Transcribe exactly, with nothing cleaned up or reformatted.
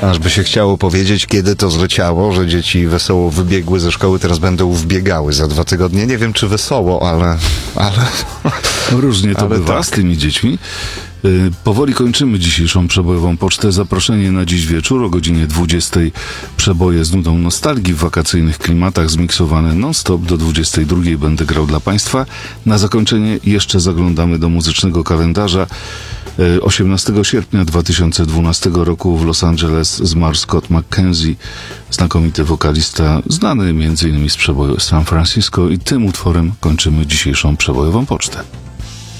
Aż by się chciało powiedzieć, kiedy to zleciało, że dzieci wesoło wybiegły ze szkoły, teraz będą wbiegały za dwa tygodnie. Nie wiem, czy wesoło, ale... ale... Różnie to ale bywa tak. z tymi dziećmi. Yy, powoli kończymy dzisiejszą przebojową pocztę. Zaproszenie na dziś wieczór o godzinie dwudziestej. Przeboje z nudą nostalgii w wakacyjnych klimatach, zmiksowane non-stop. Do dwudziestej drugiej będę grał dla Państwa. Na zakończenie jeszcze zaglądamy do muzycznego kalendarza. Yy, osiemnastego sierpnia dwa tysiące dwunastego roku w Los Angeles zmarł Scott McKenzie, znakomity wokalista, znany między innymi z przeboju San Francisco, i tym utworem kończymy dzisiejszą przebojową pocztę.